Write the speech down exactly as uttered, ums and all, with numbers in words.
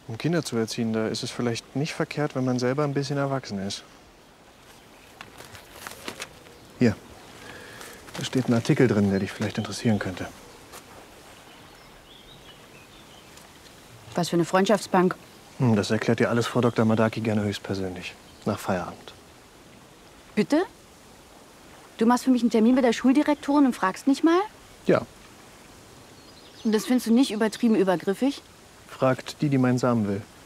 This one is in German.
Um Kinder zu erziehen, da ist es vielleicht nicht verkehrt, wenn man selber ein bisschen erwachsen ist. Hier, da steht ein Artikel drin, der dich vielleicht interessieren könnte. Was für eine Freundschaftsbank? Hm, das erklärt dir alles Frau Doktor Madaki gerne höchstpersönlich. Nach Feierabend. Bitte? Du machst für mich einen Termin bei der Schuldirektorin und fragst nicht mal? Ja, Und das findest du nicht übertrieben übergriffig? fragt die, die meinen Samen will.